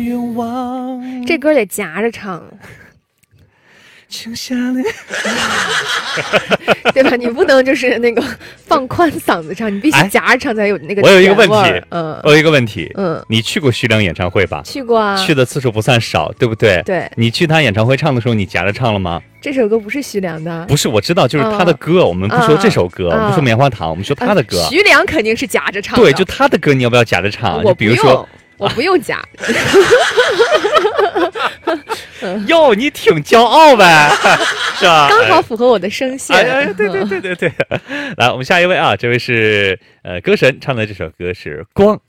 愿望。 这歌得夹着唱， 请下来， 对吧？你不能就是那个放宽嗓子唱，你必须夹着唱才有那个。 我有一个问题，我有一个问题，你去过徐良演唱会吧？ 去过啊， 去的次数不算少，对不对？ 对。 你去他演唱会唱的时候，你夹着唱了吗？ 这首歌不是徐良的， 不是，我知道，就是他的歌。我们不说这首歌，我们不说棉花糖，我们说他的歌。 徐良肯定是夹着唱的。 对，就他的歌，你要不要夹着唱？ 我比如说， 我不用夹。 哟，你挺骄傲呗，是吧？ 刚好符合我的声线。 对。来，我们下一位啊，这位是歌神唱的这首歌是《光》。